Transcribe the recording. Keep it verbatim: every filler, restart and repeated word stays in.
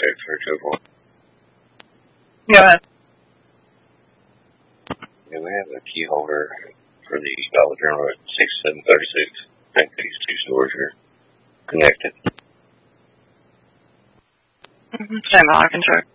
check for two four. Go ahead. Yeah, we have a key holder for the Dollar General at six seven three six. I think these two stores are connected. Mm-hmm. Same, I can check.